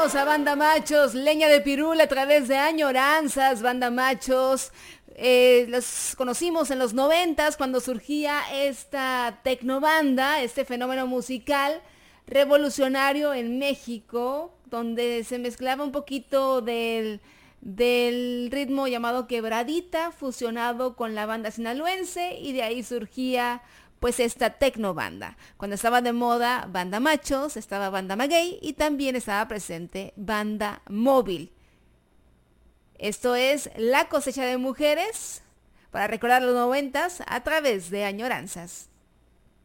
Escuchamos a Banda Machos, Leña de Pirul a través de Añoranzas. Banda Machos, los conocimos en los 90 cuando surgía esta tecnobanda, este fenómeno musical revolucionario en México, donde se mezclaba un poquito del ritmo llamado quebradita, fusionado con la banda sinaloense, y de ahí surgía pues esta tecnobanda. Cuando estaba de moda Banda Machos, estaba Banda Maguey y también estaba presente Banda Móvil. Esto es La Cosecha de Mujeres, para recordar los 90 a través de Añoranzas.